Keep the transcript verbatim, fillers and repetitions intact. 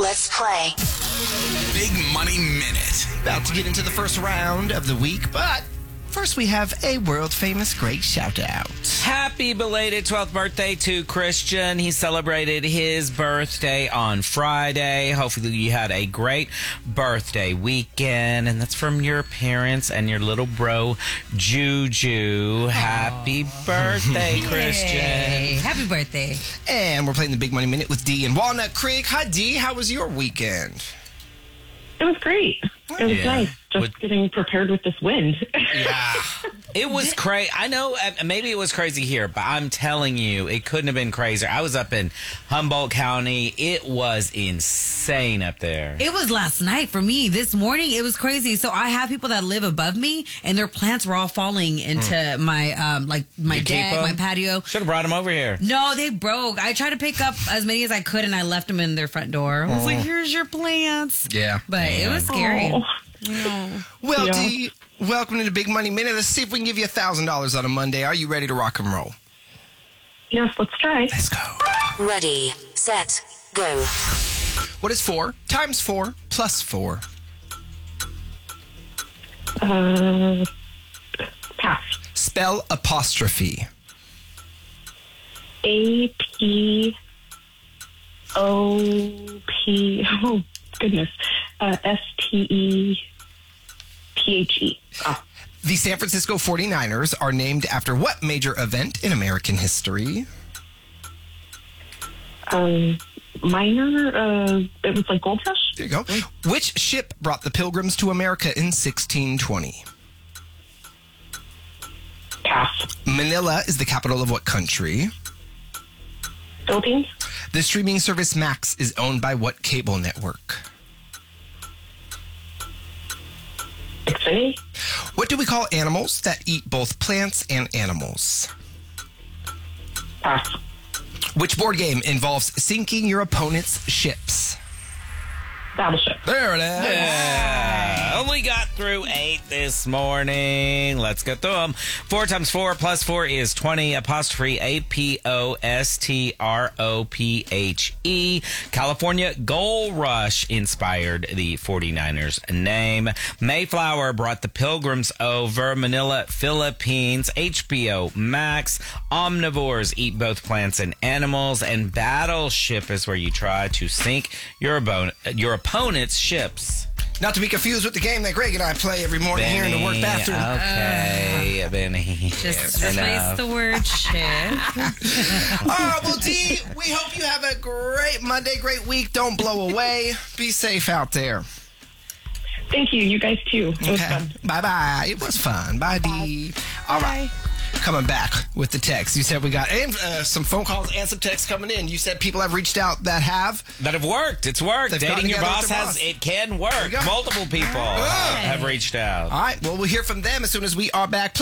Let's play. Big Money Minute. About to get into the first round of the week, but first we have a world-famous great shout-out. Happy belated twelfth birthday to Christian. He celebrated his birthday on Friday. Hopefully you had a great birthday weekend. And that's from your parents and your little bro, Juju. Aww. Happy birthday, Christian. Yay. Happy birthday. And we're playing the Big Money Minute with Dee in Walnut Creek. Hi, Dee. How was your weekend? It was great. It was yeah. nice. Just With, getting prepared with this wind. Yeah. It was crazy. I know uh, maybe it was crazy here, but I'm telling you, it couldn't have been crazier. I was up in Humboldt County. It was insane up there. It was last night for me. This morning, it was crazy. So I have people that live above me, and their plants were all falling into mm. my um like my you deck, my patio. Should have brought them over here. No, they broke. I tried to pick up as many as I could, and I left them in their front door. I was oh. like, "Here's your plants." Yeah, but Man. it was scary. Oh. Yeah. Well, yeah. Dee, welcome to the Big Money Minute. Let's see if we can give you a thousand dollars on a Monday. Are you ready to rock and roll? Yes, let's try. Let's go. Ready, set, go. What is four times four plus four? Uh, pass. Spell apostrophe. A P O P. Oh goodness. Uh, S T E P H E. Oh. The San Francisco forty-niners are named after what major event in American history? Um, minor. Uh, it was like Gold Rush. There you go. Which ship brought the Pilgrims to America in sixteen twenty? Pass. Manila is the capital of what country? Philippines. The streaming service Max is owned by what cable network? Xfinity. What do we call animals that eat both plants and animals? Pass. Which board game involves sinking your opponent's ships? Battleship. There it is. Yeah. Only got through eight this morning. Let's get through them. Four times four plus four is twenty. Apostrophe A P O S T R O P H E. California Gold Rush inspired the forty-niners name. Mayflower brought the Pilgrims over. Manila, Philippines. H B O Max. Omnivores eat both plants and animals. And Battleship is where you try to sink your, abo- your opponent's ships. Not to be confused with the game that Greg and I play every morning Benny, here in the work bathroom. Okay, uh, Benny. Just replace the word ship. All right, well, Dee, we hope you have a great Monday, great week. Don't blow away. Be safe out there. Thank you. You guys too. It was fun. Bye-bye. It was fun. Bye, Dee. All right. Coming back with the text. You said we got and, uh, some phone calls and some texts coming in. You said people have reached out that have. That have worked. It's worked. They've Dating your boss has, boss. it can work. Multiple people Right. have reached out. All right. Well, we'll hear from them as soon as we are back.